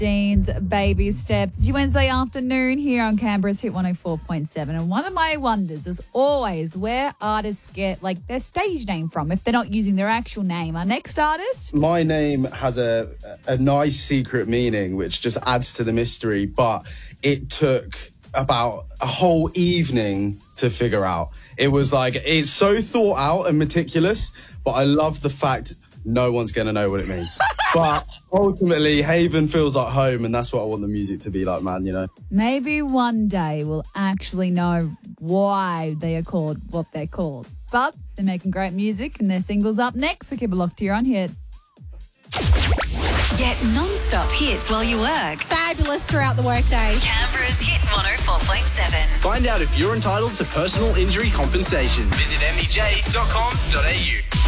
Dean's Baby Steps. It's your Wednesday afternoon here on Canberra's Hit 104.7. And one of my wonders is always where artists get like their stage name from if they're not using their actual name. Our next artist. My name has a nice secret meaning which just adds to the mystery, but it took about a whole evening to figure out. It was like, it's so thought out and meticulous, but I love the fact no one's going to know what it means. But ultimately, Haven feels like home, and that's what I want the music to be like, man, you know? Maybe one day we'll actually know why they are called what they're called. But they're making great music, and their single's up next, so keep it locked here on Hit. Get non-stop hits while you work. Fabulous throughout the workday. Canberra's Hit 104.7. Find out if you're entitled to personal injury compensation. Visit mej.com.au.